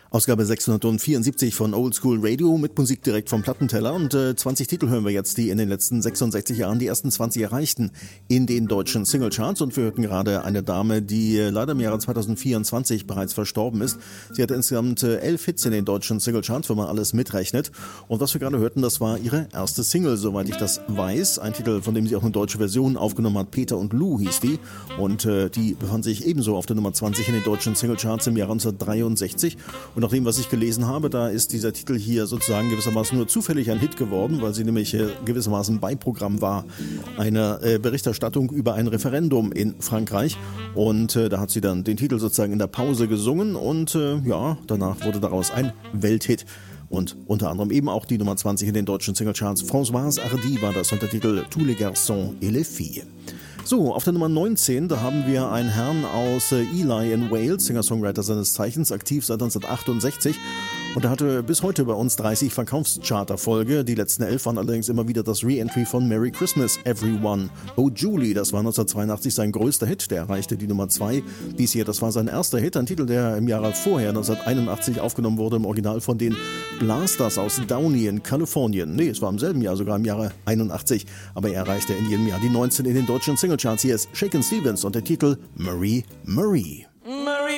Ausgabe 674 von Old School Radio mit Musik direkt vom Plattenteller und 20 Titel hören wir jetzt, die in den letzten 66 Jahren die ersten 20 erreichten in den deutschen Singlecharts, und wir hörten gerade eine Dame, die leider im Jahre 2024 bereits verstorben ist. Sie hatte insgesamt 11 Hits in den deutschen Singlecharts, wenn man alles mitrechnet, und was wir gerade hörten, das war ihre erste Single, soweit ich das weiß, ein Titel, von dem sie auch eine deutsche Version aufgenommen hat. Peter und Lou hieß die, und die befand sich ebenso auf der Nummer 20 in den deutschen Singlecharts im Jahr 1963. Und nach dem, was ich gelesen habe, da ist dieser Titel hier sozusagen gewissermaßen nur zufällig ein Hit geworden, weil sie nämlich gewissermaßen Beiprogramm war einer Berichterstattung über ein Referendum in Frankreich. Und da hat sie dann den Titel sozusagen in der Pause gesungen und danach wurde daraus ein Welthit. Und unter anderem eben auch die Nummer 20 in den deutschen Singlecharts. Françoise Hardy war das unter Titel Tous les garçons et les filles. So, auf der Nummer 19, da haben wir einen Herrn aus Ely in Wales, Singer-Songwriter seines Zeichens, aktiv seit 1968. Und er hatte bis heute bei uns 30 Verkaufschart-Erfolge. Die letzten 11 waren allerdings immer wieder das Re-Entry von Merry Christmas, Everyone. Oh Julie, das war 1982 sein größter Hit, der erreichte die Nummer 2. Dies hier, das war sein erster Hit, ein Titel, der im Jahre vorher, 1981, aufgenommen wurde, im Original von den Blasters aus Downey in Kalifornien. Nee, es war im selben Jahr, sogar im Jahre 81. Aber er erreichte in jedem Jahr die 19 in den deutschen Singlecharts. Hier ist Shakin' Stevens und der Titel Marie Marie.